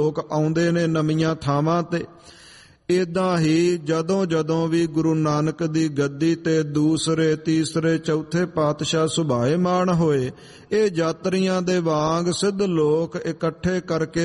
ਲੋਕ ਆਉਂਦੇ ਨੇ ਨਵੀਆਂ ਥਾਵਾਂ ਤੇ। ਏਦਾਂ ਹੀ ਜਦੋਂ ਜਦੋਂ ਵੀ ਗੁਰੂ ਨਾਨਕ ਦੀ ਗੱਦੀ ਤੇ ਦੂਸਰੇ ਤੀਸਰੇ ਚੌਥੇ ਪਾਤਸ਼ਾਹ ਸੁਭਾਏਮਾਨ ਹੋਏ, ਇਹ ਯਾਤਰੀਆਂ ਦੇ ਵਾਂਗ ਸਿੱਧ ਲੋਕ ਇਕੱਠੇ ਕਰਕੇ